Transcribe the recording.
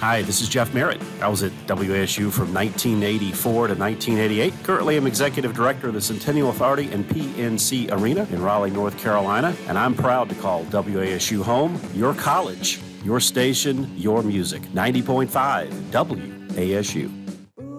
Hi, this is Jeff Merritt. I was at WASU from 1984 to 1988. Currently, I'm Executive Director of the Centennial Authority and PNC Arena in Raleigh, North Carolina, and I'm proud to call WASU home, your college, your station, your music. 90.5 WASU.